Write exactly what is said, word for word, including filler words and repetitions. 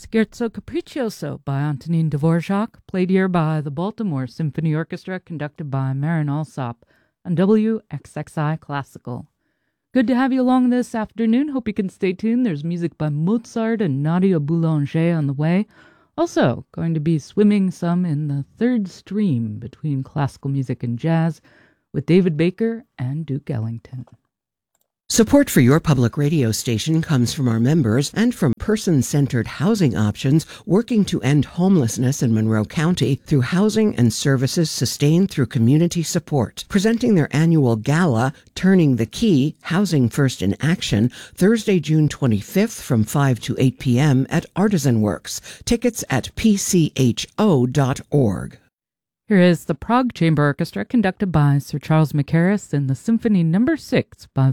Scherzo Capriccioso by Antonin Dvorak, played here by the Baltimore Symphony Orchestra, conducted by Marin Alsop on W X X I Classical. Good to have you along this afternoon. Hope you can stay tuned. There's music by Mozart and Nadia Boulanger on the way. Also, going to be swimming some in the third stream between classical music and jazz with David Baker and Duke Ellington. Support for your public radio station comes from our members and from person-centered housing options working to end homelessness in Monroe County through housing and services sustained through community support. Presenting their annual gala, Turning the Key, Housing First in Action, Thursday, June twenty-fifth from five to eight p.m. at Artisan Works. Tickets at p c h o dot org. Here is the Prague Chamber Orchestra, conducted by Sir Charles Mackerras, in the Symphony Number Six by